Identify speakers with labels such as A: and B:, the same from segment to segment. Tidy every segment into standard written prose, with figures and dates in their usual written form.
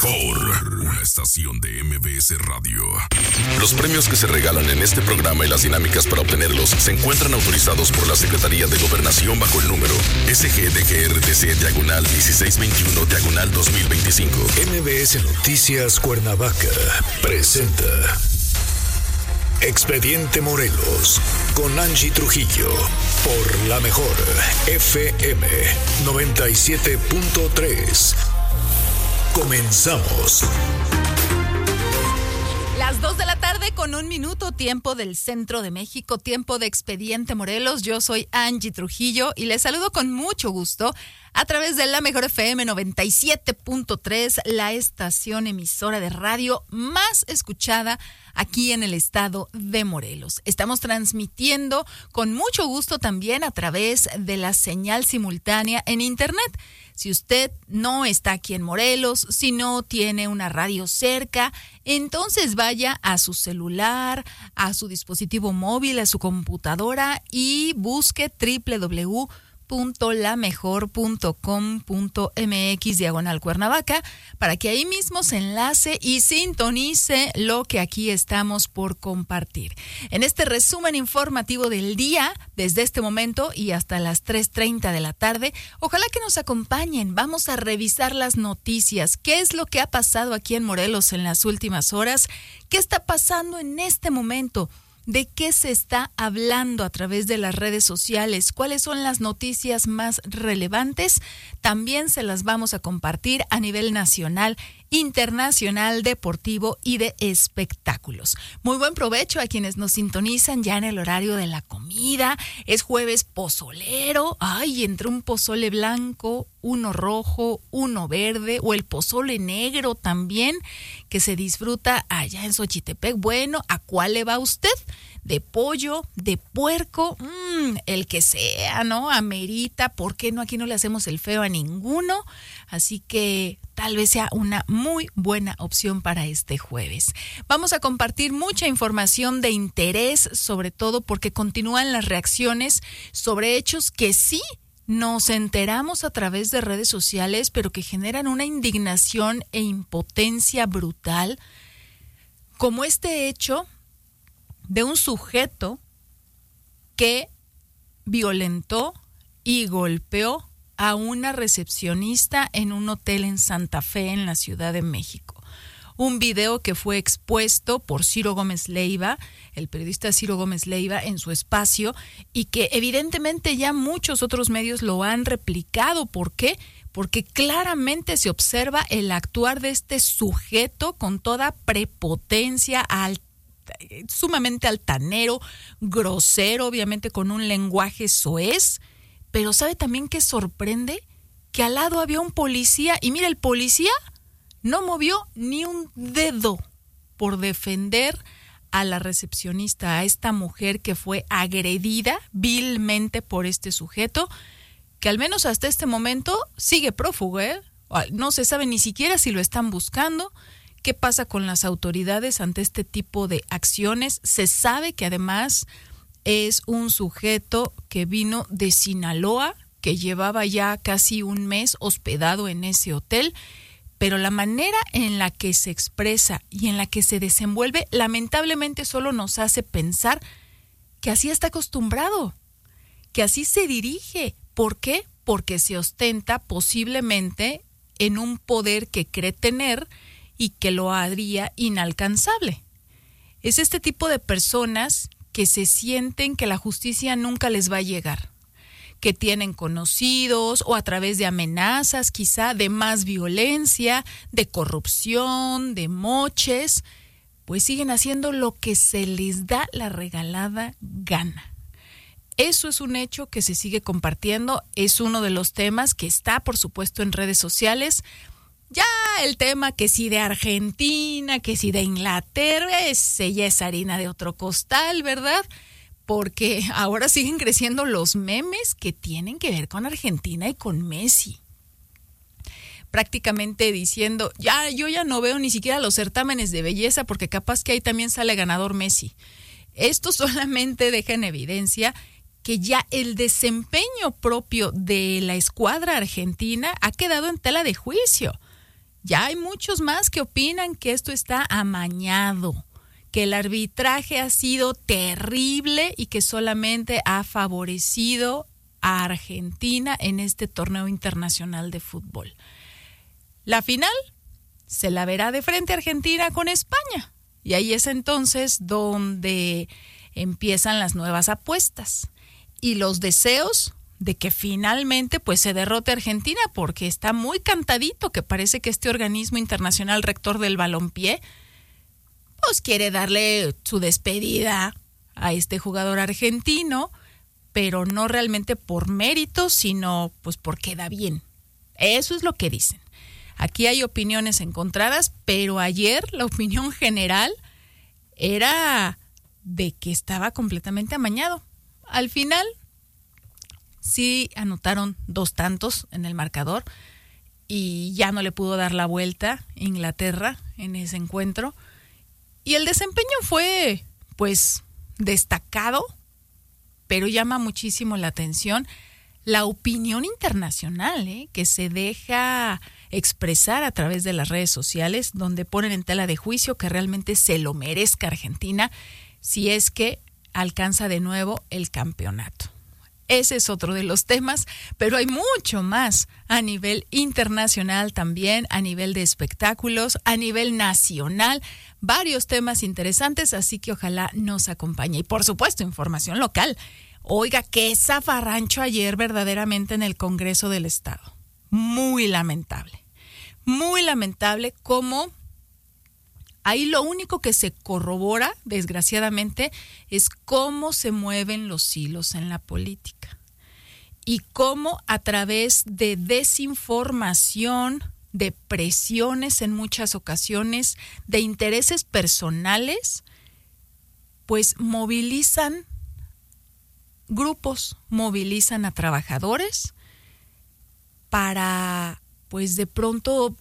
A: mejor, una estación de MBS Radio. Los premios que se regalan en este programa y las dinámicas para obtenerlos se encuentran autorizados por la Secretaría de Gobernación bajo el número SGDGRTC-1621-2025.
B: MBS Noticias Cuernavaca presenta Expediente Morelos con Angie Trujillo por la mejor FM 97.3. Comenzamos.
C: Las 2 de la tarde con 1 minuto, tiempo del centro de México, tiempo de Expediente Morelos. Yo soy Angie Trujillo y les saludo con mucho gusto a través de la mejor FM 97.3, la estación emisora de radio más escuchada aquí en el estado de Morelos. Estamos transmitiendo con mucho gusto también a través de la señal simultánea en internet. Si usted no está aquí en Morelos, si no tiene una radio cerca, entonces vaya a su celular, a su dispositivo móvil, a su computadora y busque www.lamejor.com.mx/Cuernavaca para que ahí mismo se enlace y sintonice lo que aquí estamos por compartir. En este resumen informativo del día, desde este momento y hasta las 3:30 de la tarde, ojalá que nos acompañen. Vamos a revisar las noticias. ¿Qué es lo que ha pasado aquí en Morelos en las últimas horas? ¿Qué está pasando en este momento? ¿De qué se está hablando a través de las redes sociales? ¿Cuáles son las noticias más relevantes? También se las vamos a compartir a nivel nacional, internacional, deportivo y de espectáculos. Muy buen provecho a quienes nos sintonizan ya en el horario de la comida. Es jueves pozolero. Ay, entre un pozole blanco, uno rojo, uno verde o el pozole negro también que se disfruta allá en Xochitepec. Bueno, ¿a cuál le va usted? De pollo, de puerco, el que sea, ¿no? Amerita, ¿por qué no? Aquí no le hacemos el feo a ninguno, así que tal vez sea una muy buena opción para este jueves. Vamos a compartir mucha información de interés, sobre todo porque continúan las reacciones sobre hechos que sí nos enteramos a través de redes sociales, pero que generan una indignación e impotencia brutal, como este hecho de un sujeto que violentó y golpeó a una recepcionista en un hotel en Santa Fe, en la Ciudad de México. Un video que fue expuesto por Ciro Gómez Leiva, el periodista Ciro Gómez Leiva, en su espacio, y que evidentemente ya muchos otros medios lo han replicado. ¿Por qué? Porque claramente se observa el actuar de este sujeto con toda prepotencia, sumamente altanero, grosero, obviamente con un lenguaje soez, pero ¿sabe también qué sorprende? Que al lado había un policía, y mira, el policía no movió ni un dedo por defender a la recepcionista, a esta mujer que fue agredida vilmente por este sujeto, que al menos hasta este momento sigue prófugo, ¿eh? No se sabe ni siquiera si lo están buscando. ¿Qué pasa con las autoridades ante este tipo de acciones? Se sabe que además es un sujeto que vino de Sinaloa, que llevaba ya casi un mes hospedado en ese hotel, pero la manera en la que se expresa y en la que se desenvuelve, lamentablemente solo nos hace pensar que así está acostumbrado, que así se dirige. ¿Por qué? Porque se ostenta posiblemente en un poder que cree tener y que lo haría inalcanzable. Es este tipo de personas que se sienten que la justicia nunca les va a llegar, que tienen conocidos o a través de amenazas, quizá de más violencia, de corrupción, de moches, pues siguen haciendo lo que se les da la regalada gana. Eso es un hecho que se sigue compartiendo, es uno de los temas que está, por supuesto, en redes sociales. Ya el tema que si de Argentina, que si de Inglaterra, ese ya es harina de otro costal, ¿verdad? Porque ahora siguen creciendo los memes que tienen que ver con Argentina y con Messi. Prácticamente diciendo, yo ya no veo ni siquiera los certámenes de belleza porque capaz que ahí también sale ganador Messi. Esto solamente deja en evidencia que ya el desempeño propio de la escuadra argentina ha quedado en tela de juicio. Ya hay muchos más que opinan que esto está amañado, que el arbitraje ha sido terrible y que solamente ha favorecido a Argentina en este torneo internacional de fútbol. La final se la verá de frente Argentina con España. Y ahí es entonces donde empiezan las nuevas apuestas y los deseos de que finalmente pues se derrote a Argentina, porque está muy cantadito que parece que este organismo internacional rector del balompié pues quiere darle su despedida a este jugador argentino, pero no realmente por mérito, sino pues porque queda bien. Eso es lo que dicen. Aquí hay opiniones encontradas, pero ayer la opinión general era de que estaba completamente amañado. Al final sí anotaron 2 tantos en el marcador y ya no le pudo dar la vuelta Inglaterra en ese encuentro. Y el desempeño fue, pues, destacado, pero llama muchísimo la atención la opinión internacional, que se deja expresar a través de las redes sociales, donde ponen en tela de juicio que realmente se lo merezca Argentina si es que alcanza de nuevo el campeonato. Ese es otro de los temas, pero hay mucho más a nivel internacional también, a nivel de espectáculos, a nivel nacional, varios temas interesantes, así que ojalá nos acompañe. Y por supuesto, información local. Oiga, qué zafarrancho ayer verdaderamente en el Congreso del Estado. Muy lamentable cómo ahí lo único que se corrobora, desgraciadamente, es cómo se mueven los hilos en la política y cómo a través de desinformación, de presiones en muchas ocasiones, de intereses personales, pues movilizan grupos, movilizan a trabajadores para, pues de pronto,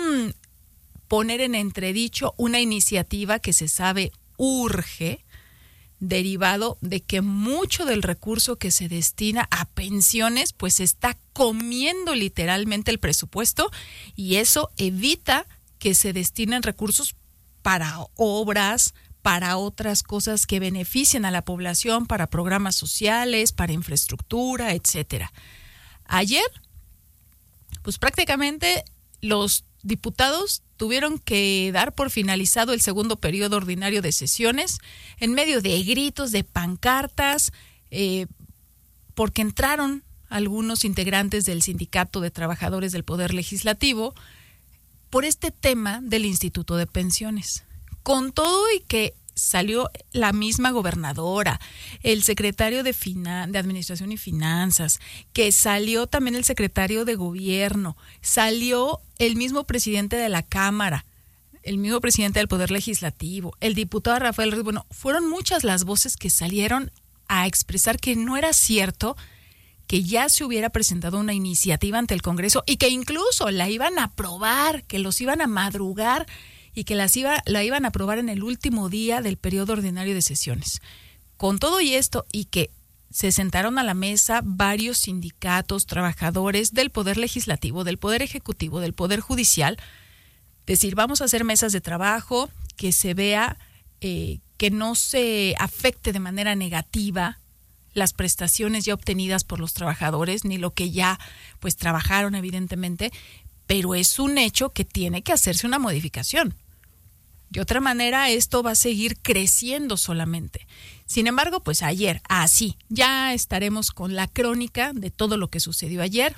C: poner en entredicho una iniciativa que se sabe urge, derivado de que mucho del recurso que se destina a pensiones pues está comiendo literalmente el presupuesto, y eso evita que se destinen recursos para obras, para otras cosas que beneficien a la población, para programas sociales, para infraestructura, etcétera. Ayer, pues prácticamente los diputados tuvieron que dar por finalizado el segundo periodo ordinario de sesiones en medio de gritos, de pancartas, porque entraron algunos integrantes del Sindicato de Trabajadores del Poder Legislativo por este tema del Instituto de Pensiones. Con todo y que salió la misma gobernadora, el secretario de Administración y Finanzas, que salió también el secretario de Gobierno, salió el mismo presidente de la Cámara, el mismo presidente del Poder Legislativo, el diputado Rafael Ruiz. Bueno, fueron muchas las voces que salieron a expresar que no era cierto que ya se hubiera presentado una iniciativa ante el Congreso y que incluso la iban a aprobar, que los iban a madrugar y que la iban a aprobar en el último día del periodo ordinario de sesiones. Con todo y esto, y que se sentaron a la mesa varios sindicatos, trabajadores del Poder Legislativo, del Poder Ejecutivo, del Poder Judicial, decir, vamos a hacer mesas de trabajo, que se vea que no se afecte de manera negativa las prestaciones ya obtenidas por los trabajadores, ni lo que ya pues trabajaron evidentemente, pero es un hecho que tiene que hacerse una modificación. De otra manera, esto va a seguir creciendo solamente. Sin embargo, pues ayer, ya estaremos con la crónica de todo lo que sucedió ayer.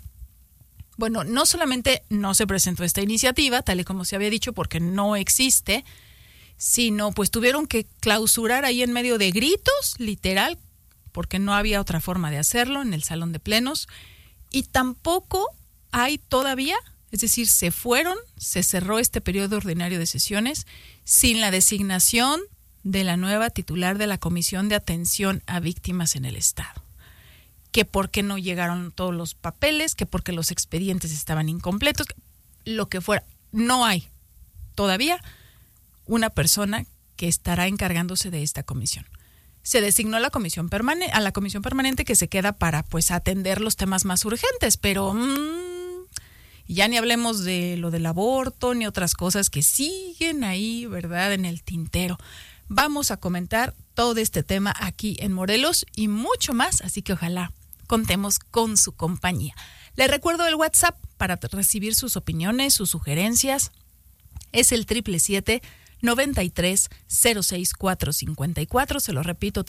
C: Bueno, no solamente no se presentó esta iniciativa, tal y como se había dicho, porque no existe, sino pues tuvieron que clausurar ahí en medio de gritos, literal, porque no había otra forma de hacerlo en el salón de plenos, y tampoco hay todavía, es decir, se cerró este periodo ordinario de sesiones sin la designación de la nueva titular de la Comisión de Atención a Víctimas en el Estado. Que porque no llegaron todos los papeles, que porque los expedientes estaban incompletos, lo que fuera. No hay todavía una persona que estará encargándose de esta comisión. Se designó a la comisión permanente que se queda para pues atender los temas más urgentes, pero Y ya ni hablemos de lo del aborto ni otras cosas que siguen ahí, ¿verdad?, en el tintero. Vamos a comentar todo este tema aquí en Morelos y mucho más, así que ojalá contemos con su compañía. Les recuerdo el WhatsApp para recibir sus opiniones, sus sugerencias. Es el 777-93-06454. Se lo repito,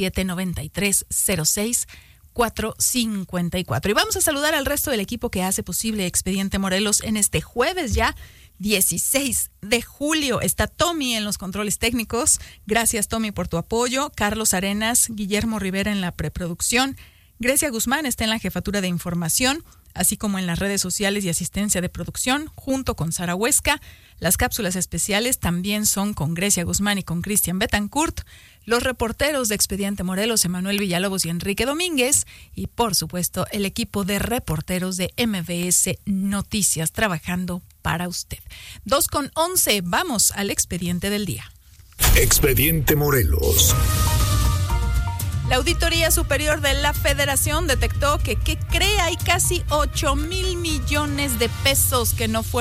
C: 777-93-06454. Y vamos a saludar al resto del equipo que hace posible Expediente Morelos en este jueves ya 16 de julio. Está Tommy en los controles técnicos. Gracias, Tommy, por tu apoyo. Carlos Arenas, Guillermo Rivera en la preproducción. Grecia Guzmán está en la jefatura de información, así como en las redes sociales y asistencia de producción, junto con Sara Huesca. Las cápsulas especiales también son con Grecia Guzmán y con Cristian Betancourt. Los reporteros de Expediente Morelos, Emanuel Villalobos y Enrique Domínguez. Y, por supuesto, el equipo de reporteros de MBS Noticias trabajando para usted. 2:11, vamos al expediente del día.
B: Expediente Morelos.
C: La Auditoría Superior de la Federación detectó que hay casi 8,000 millones de pesos que no fueron